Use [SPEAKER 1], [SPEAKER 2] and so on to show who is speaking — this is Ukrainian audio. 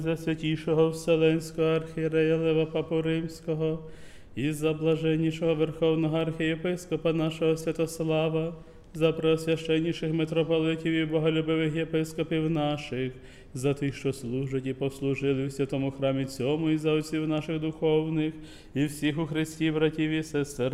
[SPEAKER 1] За святішого Вселенського архієрея Лева Папу Римського і за блаженнішого Верховного архієпископа нашого Святослава, за преосвященніших митрополитів і боголюбивих єпископів наших, за тих, що служать і послужили в святому храмі цьому, і за отців наших духовних, і всіх у Христі, братів і сестер